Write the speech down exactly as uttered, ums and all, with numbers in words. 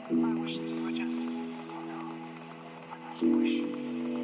I wish you were just a normal girl. I just wish.